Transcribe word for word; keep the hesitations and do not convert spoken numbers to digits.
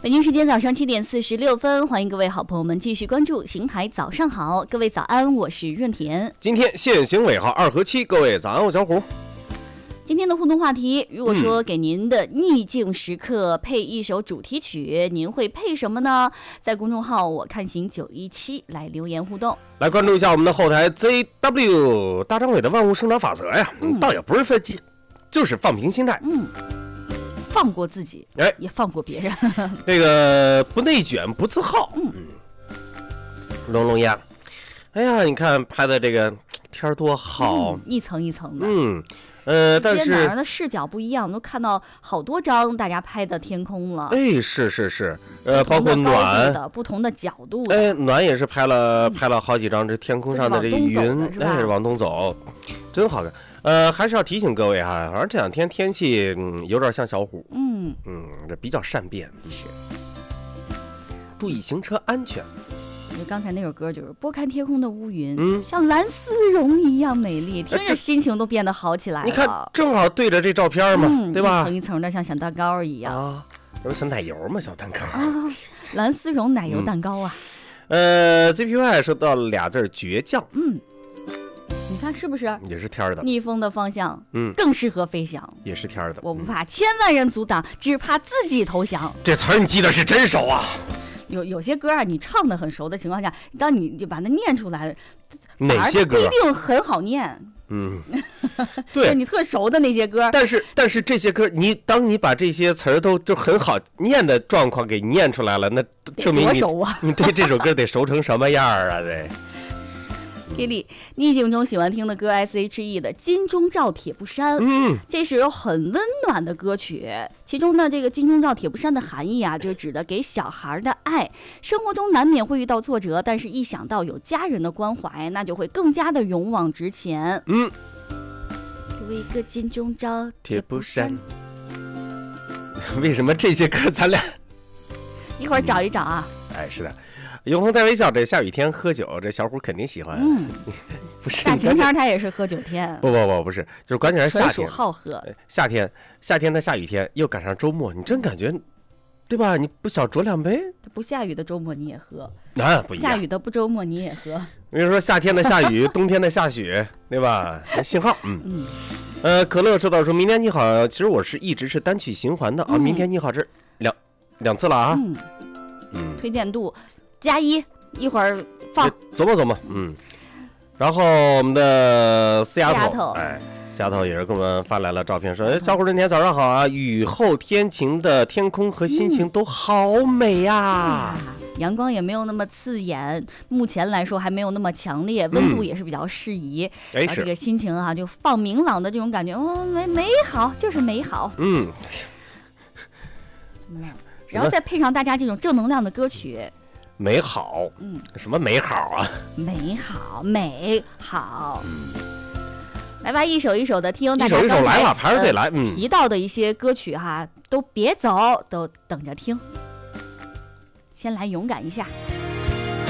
北京时间早上七点四十六分，欢迎各位好朋友们继续关注邢台早上好，各位早安，我是润田。 今天限行尾号二和七，各位早安，我小虎。 今天的互动话题，如果说给您的逆境时刻配一首主题曲，嗯、您会配什么呢？在公众号我看行九一七来留言互动， 来关注一下我们的后台 Z W 大张伟的万物生长法则呀，嗯、倒也不是飞机，就是放平心态， 嗯，放过自己，哎，也放过别人， 这个不内卷，不自耗， 嗯， 龙龙呀，哎呀，你看拍的这个天多好， 嗯、一层一层的， 嗯。呃，但是哪儿的视角不一样，都看到好多张大家拍的天空了。 哎，是是是，呃，包括暖的不同的角度的。 哎，暖也是拍了、嗯、拍了好几张这天空上的这云， 哎， 往东走，真好看。呃，还是要提醒各位哈，反正这两天天气嗯有点像小虎， 嗯嗯，这比较善变， 是。 注意行车安全。 刚才那首歌就是拨开天空的乌云， 嗯， 像蓝丝绒一样美丽，听着心情都变得好起来了。 你看，正好对着这照片嘛， 嗯、 对吧？ 一层一层的，像小蛋糕一样啊，这不小奶油嘛，小蛋糕啊，蓝丝绒奶油蛋糕啊。 嗯、呃 ，Z P Y 说到了俩字倔强， 嗯，你看是不是？ 也是天的。 逆风的方向， 嗯， 更适合飞翔。 也是天的。 我不怕千万人阻挡，只怕自己投降。 这词儿你记得是真熟啊。 有有些歌啊，你唱的很熟的情况下，当你就把它念出来， 哪些歌不一定很好念。 嗯，对， 你特熟的那些歌。 但是但是这些歌，你当你把这些词儿都就很好念的状况给念出来了，那证明你熟啊， 你对这首歌得熟成什么样啊？对。 Kitty 逆境中喜欢听的歌 S H E 的《金钟罩铁布衫》， 嗯， 这是很温暖的歌曲。其中呢，这个金钟罩铁布衫的含义啊，就指的给小孩的爱。生活中难免会遇到挫折，但是一想到有家人的关怀，那就会更加的勇往直前。 嗯， 给我一个金钟罩铁布衫。 为什么这些歌咱俩一会儿找一找啊？ 嗯、哎，是的。永恒在微笑，这下雨天喝酒，这小虎肯定喜欢。 嗯， 不是大晴天他也是喝酒天。 不不不不是，就是关键是夏天， 纯属好喝。 夏天夏天的下雨天又赶上周末，你真感觉，对吧？你不小酌两杯， 不下雨的周末你也喝啊？不一样， 下雨的不周末你也喝。 比如说夏天的下雨，冬天的下雪，对吧？信号，嗯嗯。 呃，可乐说到说明天你好，其实我是一直是单曲循环的啊。嗯、明天你好，这两两次了啊。 嗯嗯， 推荐度。加一，一会儿放琢磨琢磨，嗯。然后我们的西丫头，哎，西丫头也是给我们发来了照片，说：“哎，小虎今天早上好啊！雨后天晴的天空和心情都好美呀、啊嗯嗯，阳光也没有那么刺眼，目前来说还没有那么强烈，温度也是比较适宜。 哎、嗯， 这个心情啊，就放明朗的这种感觉，哦，美美好，就是美好。 嗯， 怎么了？然后再配上大家这种正能量的歌曲。” 美好， 嗯， 什么美好啊？ 美好，美好。嗯，来吧，一首一首的听大家一首一首来了，排着队来。 嗯，提到的一些歌曲哈，都别走，都等着听。先来勇敢一下。